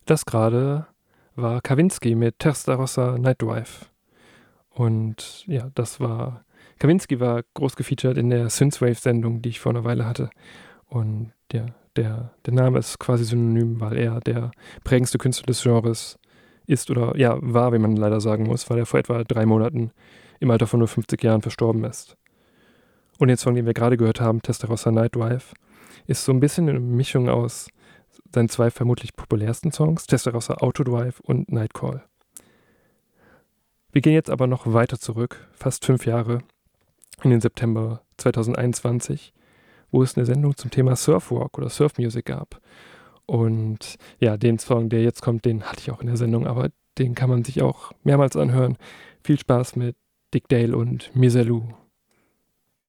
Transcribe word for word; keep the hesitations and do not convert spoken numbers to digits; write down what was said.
Das gerade war Kavinsky mit Testarossa Night Drive. Und ja, das war, Kavinsky war groß gefeatured in der Synthwave-Sendung, die ich vor einer Weile hatte. Und ja, der, der Name ist quasi synonym, weil er der prägendste Künstler des Genres ist oder ja, war, wie man leider sagen muss, weil er vor etwa drei Monaten im Alter von nur fünfzig Jahren verstorben ist. Und den Song, den wir gerade gehört haben, Testarossa Night Drive, ist so ein bisschen eine Mischung aus seinen zwei vermutlich populärsten Songs, Testarossa Autodrive und Nightcall. Wir gehen jetzt aber noch weiter zurück, fast fünf Jahre, in den September zweitausendeinundzwanzig, wo es eine Sendung zum Thema Surfrock oder Surfmusic gab. Und ja, den Song, der jetzt kommt, den hatte ich auch in der Sendung, aber den kann man sich auch mehrmals anhören. Viel Spaß mit Dick Dale und Misalou.